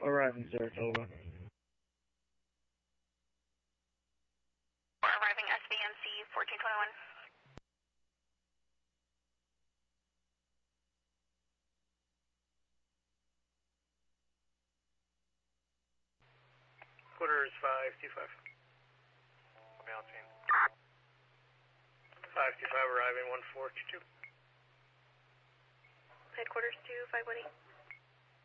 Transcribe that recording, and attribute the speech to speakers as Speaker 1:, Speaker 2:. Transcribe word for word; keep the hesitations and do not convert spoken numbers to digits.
Speaker 1: Arriving, Saratoga.
Speaker 2: We're arriving S V M C fourteen twenty-one.
Speaker 3: Quarters five two five. five two five arriving one four two two.
Speaker 2: Headquarters two five one eight.